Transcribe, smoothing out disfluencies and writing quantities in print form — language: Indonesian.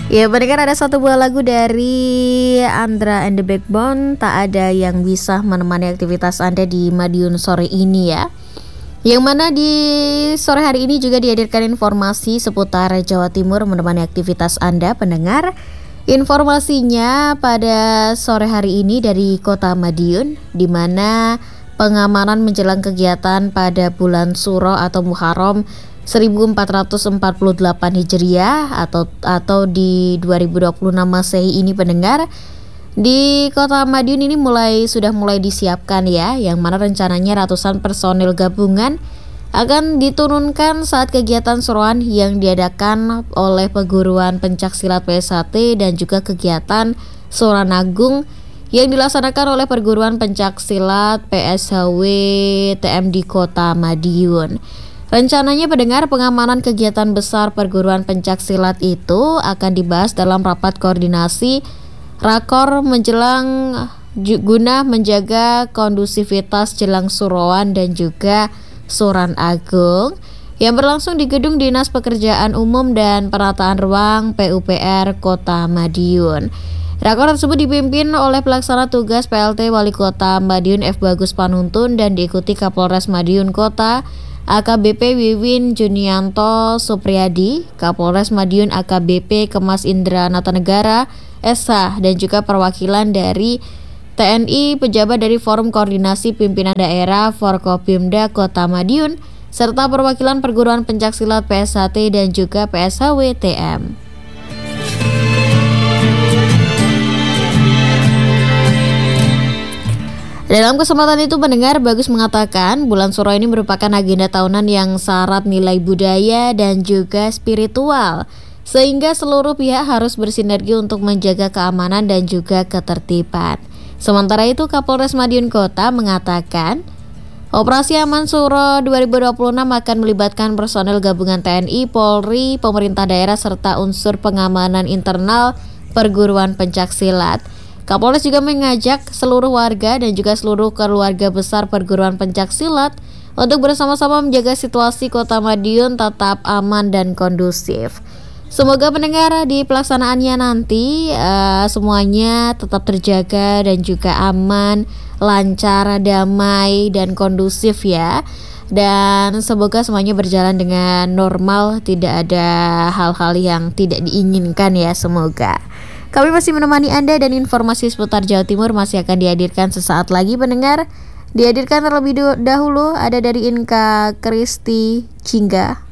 Ya, pendengar, ada satu buah lagu dari Andra and the Backbone, tak ada yang bisa menemani aktivitas Anda di Madiun sore ini ya. Yang mana di sore hari ini juga dihadirkan informasi seputar Jawa Timur menemani aktivitas Anda pendengar. Informasinya pada sore hari ini dari Kota Madiun, di mana pengamanan menjelang kegiatan pada bulan Suro atau Muharram 1448 Hijriah atau di 2026 Masehi ini pendengar, di Kota Madiun ini sudah mulai disiapkan ya, yang mana rencananya ratusan personil gabungan akan diturunkan saat kegiatan suruhan yang diadakan oleh Perguruan Pencaksilat PSHT dan juga kegiatan Suruhan Agung yang dilaksanakan oleh Perguruan Pencaksilat PSHW TM di Kota Madiun. Rencananya pendengar, pengamanan kegiatan besar Perguruan Pencaksilat itu akan dibahas dalam rapat koordinasi Rakor menjelang guna menjaga kondusivitas jelang suruhan dan juga Suruhan Agung yang berlangsung di Gedung Dinas Pekerjaan Umum dan Penataan Ruang PUPR Kota Madiun. Rakor tersebut dipimpin oleh pelaksana tugas PLT Wali Kota Madiun F. Bagus Panuntun dan diikuti Kapolres Madiun Kota AKBP Wiwin Junianto Supriyadi, Kapolres Madiun AKBP Kemas Indra Natanegara SH, dan juga perwakilan dari TNI, pejabat dari Forum Koordinasi Pimpinan Daerah Forkopimda Kota Madiun, serta perwakilan Perguruan Pencaksilat PSHT dan juga PSHW TM. Dalam kesempatan itu pendengar, Bagus mengatakan bulan Suro ini merupakan agenda tahunan yang syarat nilai budaya dan juga spiritual, sehingga seluruh pihak harus bersinergi untuk menjaga keamanan dan juga ketertiban. Sementara itu Kapolres Madiun Kota mengatakan Operasi Aman Suro 2026 akan melibatkan personel gabungan TNI, Polri, pemerintah daerah serta unsur pengamanan internal Perguruan Pencaksilat. Kapolres juga mengajak seluruh warga dan juga seluruh keluarga besar Perguruan Pencaksilat untuk bersama-sama menjaga situasi Kota Madiun tetap aman dan kondusif. Semoga pendengar di pelaksanaannya nanti semuanya tetap terjaga dan juga aman, lancar, damai, dan kondusif ya. Dan semoga semuanya berjalan dengan normal, tidak ada hal-hal yang tidak diinginkan ya, semoga. Kami masih menemani Anda dan informasi seputar Jawa Timur masih akan dihadirkan sesaat lagi pendengar. Dihadirkan terlebih dahulu ada dari Inka Kristi Cingga.